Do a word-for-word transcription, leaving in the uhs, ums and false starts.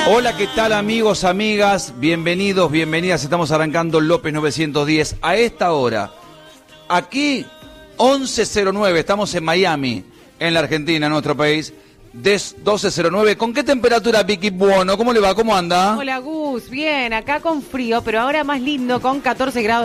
Hola, ¿qué tal amigos, amigas? Bienvenidos, bienvenidas. Estamos arrancando López novecientos diez a esta hora. Aquí, once cero nueve, estamos en Miami, en la Argentina, en nuestro país. doce cero nueve. ¿Con qué temperatura, Vicky Buono? ¿Cómo le va? ¿Cómo anda? Hola, Gus. Bien, acá con frío, pero ahora más lindo, con catorce grados.